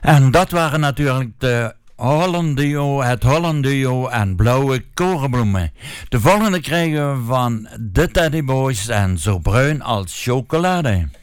En dat waren natuurlijk het Holland Duo en Blauwe Korenbloemen. De volgende krijgen we van de Teddy Boys en Zo bruin als chocolade.